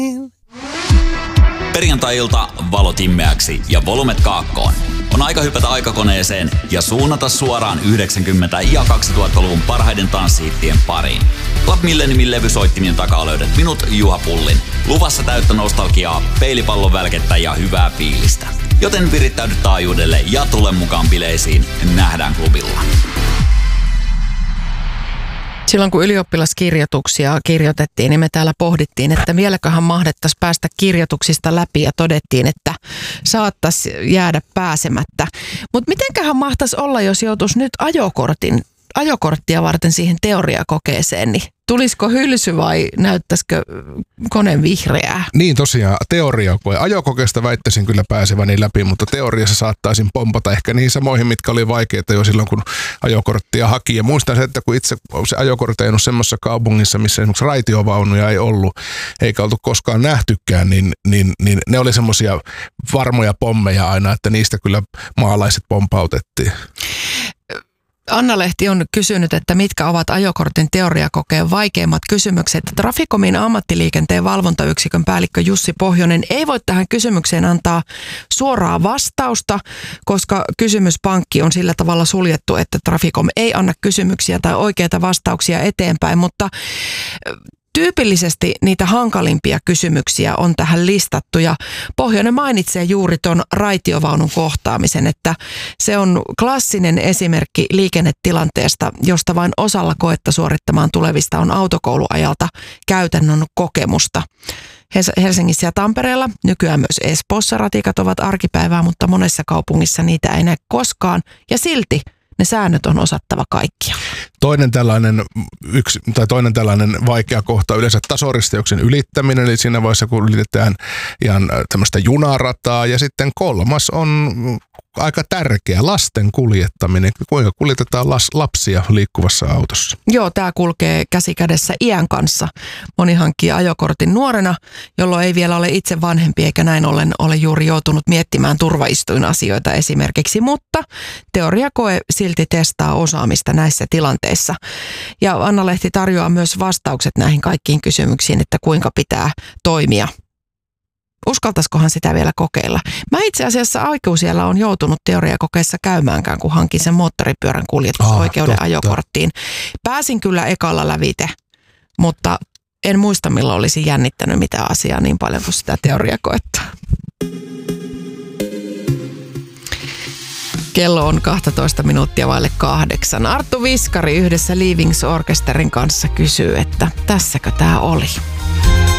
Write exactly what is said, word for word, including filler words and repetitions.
Perjantai-ilta valot himmeäksi ja volumet kaakkoon. On aika hypätä aikakoneeseen ja suunnata suoraan yhdeksänkymmentä- ja kaksituhattaluvun parhaiden tanssihittien pariin. Club Milleniumin levysoittimien takaa löydät minut, Juha Pullin. Luvassa täyttä nostalgiaa, peilipallon välkettä ja hyvää fiilistä. Joten virittäydy taajuudelle ja tule mukaan bileisiin. Nähdään klubilla. Silloin kun ylioppilaskirjoituksia kirjoitettiin, niin me täällä pohdittiin, että vieläköhän mahdettaisiin päästä kirjoituksista läpi ja todettiin, että saattaisi jäädä pääsemättä. Mutta mitenköhän mahtaisi olla, jos joutuisi nyt ajokortin, ajokorttia varten siihen teoriakokeeseen, niin tulisiko hylsy vai näyttäisikö kone vihreää? Niin tosiaan, teoriakoe. Ajokokeesta väittäisin kyllä pääseväni läpi, mutta teoriassa saattaisin pompata ehkä niihin samoihin, mitkä oli vaikeita jo silloin, kun ajokorttia haki. Ja muistan se, että kun itse se ajokortti ei ollut semmoisessa kaupungissa, missä esimerkiksi raitiovaunuja ei ollut, eikä oltu koskaan nähtykään, niin, niin, niin ne oli semmoisia varmoja pommeja aina, että niistä kyllä maalaiset pompautettiin. Anna-Lehti on kysynyt, että mitkä ovat ajokortin teoriakokeen vaikeimmat kysymykset. Traficomin ammattiliikenteen valvontayksikön päällikkö Jussi Pohjonen ei voi tähän kysymykseen antaa suoraa vastausta, koska kysymyspankki on sillä tavalla suljettu, että Traficom ei anna kysymyksiä tai oikeita vastauksia eteenpäin, mutta tyypillisesti niitä hankalimpia kysymyksiä on tähän listattu ja Pohjonen mainitsee juuri ton raitiovaunun kohtaamisen, että se on klassinen esimerkki liikennetilanteesta, josta vain osalla koetta suorittamaan tulevista on autokouluajalta käytännön kokemusta. Helsingissä ja Tampereella, nykyään myös Espoossa ratikat ovat arkipäivää, mutta monessa kaupungissa niitä ei näe koskaan ja silti ne säännöt on osattava kaikkia. Toinen tällainen, yksi, tai toinen tällainen vaikea kohta yleensä tasoristeyksen ylittäminen, eli siinä vaiheessa kun ylitetään ihan tämmöistä junarataa. Ja sitten kolmas on aika tärkeä, lasten kuljettaminen. Kuinka kuljetetaan las, lapsia liikkuvassa autossa? Joo, tämä kulkee käsi kädessä iän kanssa. Moni hankkii ajokortin nuorena, jolloin ei vielä ole itse vanhempi eikä näin ollen ole juuri joutunut miettimään turvaistuinasioita esimerkiksi, mutta teoriakoe silti testaa osaamista näissä tilanteissa. Ja Anna-Lehti tarjoaa myös vastaukset näihin kaikkiin kysymyksiin, että kuinka pitää toimia. Uskaltaisikohan sitä vielä kokeilla? Mä itse asiassa aikuisiellä on joutunut teoriakokeessa käymäänkään, kun hankin sen moottoripyörän kuljetusoikeuden ah, ajokorttiin. Pääsin kyllä ekalla lävite, mutta en muista milloin olisi jännittänyt mitään asiaa niin paljon kuin sitä teoriakoetta. Kello on kaksitoista minuuttia vaille kahdeksan. Arttu Viskari yhdessä Leavings Orkesterin kanssa kysyy, että tässäkö tää oli?